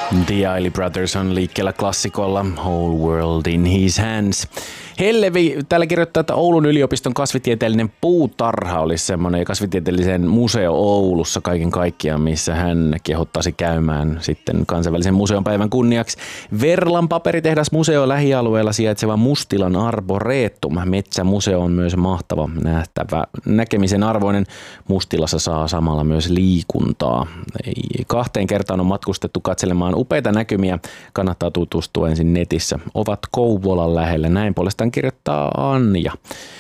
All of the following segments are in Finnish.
The Isley Brothers on liikkeellä klassikolla Whole World in His Hands. Hellevi täällä kirjoittaa, että Oulun yliopiston kasvitieteellinen puutarha olisi semmoinen kasvitieteellisen museo Oulussa kaiken kaikkiaan, missä hän kehottaisi käymään sitten kansainvälisen museon päivän kunniaksi. Verlan paperitehdas museo lähialueella sijaitseva Mustilan Arboretum. Metsämuseo on myös mahtava näkemisen arvoinen. Mustilassa saa samalla myös liikuntaa. 2 kertaan on matkustettu katselemaan upeita näkymiä. Kannattaa tutustua ensin netissä. Ovat Kouvolan lähellä. Näin puolestaan kirjoittaa Anja.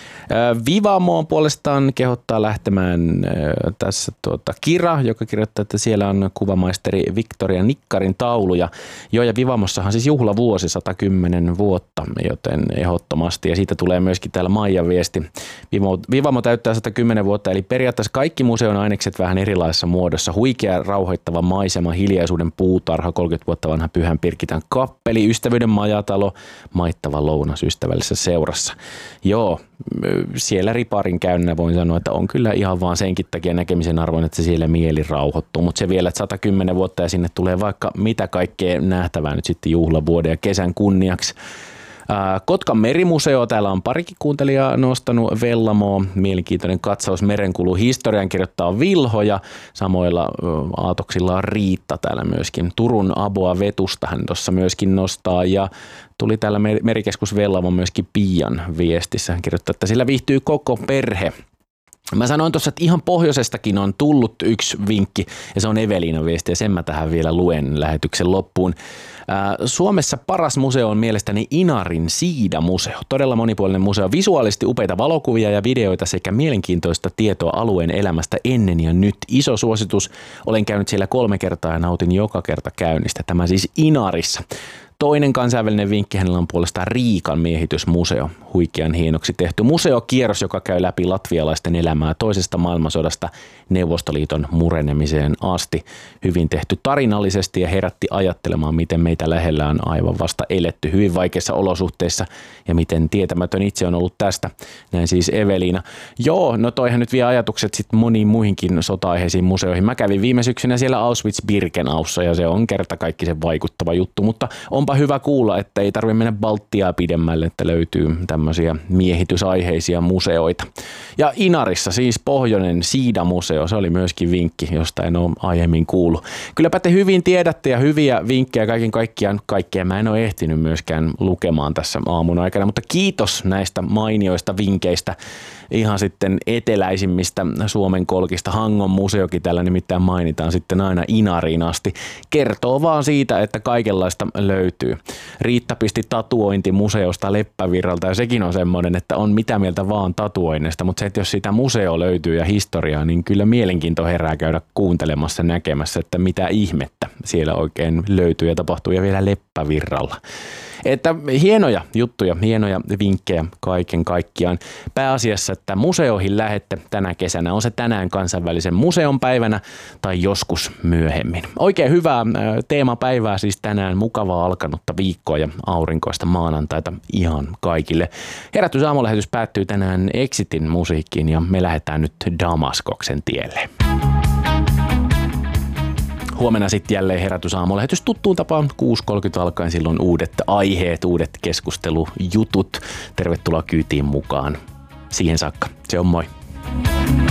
Vivamoon puolestaan kehottaa lähtemään tässä Kira, joka kirjoittaa, että siellä on kuvamaisteri Victoria Nikkarin tauluja. Joo, ja Vivamossahan siis juhlavuosi 110 vuotta, joten ehdottomasti. Ja siitä tulee myöskin täällä Maijan viesti. Vivamo täyttää 110 vuotta, eli periaatteessa kaikki museon ainekset vähän erilaisessa muodossa. Huikea, rauhoittava maisema, hiljaisuuden puutarha, 30 vuotta vanha Pyhän Pirkitän kappeli, ystävyyden majatalo, maittava lounas ystävällisessä seurassa. Joo, siellä riparin käynnä voin sanoa, että on kyllä ihan vaan senkin takia näkemisen arvoin, että se siellä mieli rauhoittuu. Mutta se vielä, että 110 vuotta ja sinne tulee vaikka mitä kaikkea nähtävää nyt sitten juhlavuoden ja kesän kunniaksi. Kotkan merimuseo, täällä on parikin kuuntelijaa nostanut. Vellamo, mielenkiintoinen katsaus merenkulun historian, kirjoittaa Vilho ja samoilla aatoksilla on Riitta täällä myöskin. Turun Aboa Vetusta hän tuossa myöskin nostaa ja tuli täällä merikeskus Vellamo myöskin Pian viestissä. Hän kirjoittaa, että sillä viihtyy koko perhe. Mä sanoin tuossa, että ihan pohjoisestakin on tullut yksi vinkki ja se on Eveliinan viesti ja sen mä tähän vielä luen lähetyksen loppuun. Suomessa paras museo on mielestäni Inarin Siidamuseo. Todella monipuolinen museo, visuaalisesti upeita valokuvia ja videoita sekä mielenkiintoista tietoa alueen elämästä ennen ja nyt. Iso suositus. Olen käynyt siellä 3 kertaa ja nautin joka kerta käynnistä. Tämä siis Inarissa. Toinen kansainvälinen vinkki hänellä on puolestaan Riikan miehitysmuseo. Huikean hienoksi tehty museokierros, joka käy läpi latvialaisten elämää toisesta maailmansodasta Neuvostoliiton murenemiseen asti. Hyvin tehty tarinallisesti ja herätti ajattelemaan, miten meitä lähellä on aivan vasta eletty hyvin vaikeissa olosuhteissa ja miten tietämätön itse on ollut tästä. Näin siis Eveliina. Joo, no toihan nyt vie ajatukset sitten moniin muihinkin sota-aiheisiin museoihin. Mä kävin viime syksynä siellä Auschwitz-Birkenaussa ja se on kertakaikkisen vaikuttava juttu, mutta onpa hyvä kuulla, että ei tarvitse mennä Baltiaa pidemmälle, että löytyy tämmöisiä miehitysaiheisia museoita. Ja Inarissa siis pohjoinen Siidamuseo, se oli myöskin vinkki, josta en ole aiemmin kuullut. Kylläpä te hyvin tiedätte ja hyviä vinkkejä kaiken kaikkiaan. Kaikkea mä en ole ehtinyt myöskään lukemaan tässä aamun aikana, mutta kiitos näistä mainioista vinkkeistä. Ihan sitten eteläisimmistä Suomen kolkista. Hangon museokin täällä nimittäin mainitaan sitten aina Inariin asti. Kertoo vaan siitä, että kaikenlaista löytyy. Riitta pisti tatuointi museosta Leppävirralta ja sekin on semmoinen, että on mitä mieltä vaan tatuoinnista, mutta se, että jos sitä museo löytyy ja historiaa, niin kyllä mielenkiinto herää käydä kuuntelemassa näkemässä, että mitä ihmettä siellä oikein löytyy ja tapahtuu ja vielä Leppävirralla. Että hienoja juttuja, hienoja vinkkejä kaiken kaikkiaan. Pääasiassa, että museoihin lähette tänä kesänä. On se tänään kansainvälisen museon päivänä tai joskus myöhemmin. Oikein hyvää teemapäivää siis tänään. Mukavaa alkanutta viikkoa ja aurinkoista maanantaita ihan kaikille. Herätysaamulähetys päättyy tänään Exitin musiikkiin ja me lähdetään nyt Damaskoksen tielle. Huomenna sitten jälleen herätysaamulähetys tuttuun tapaan 6.30 alkaen, silloin uudet aiheet, uudet keskustelujutut. Tervetuloa kyytiin mukaan. Siihen saakka. Se on moi.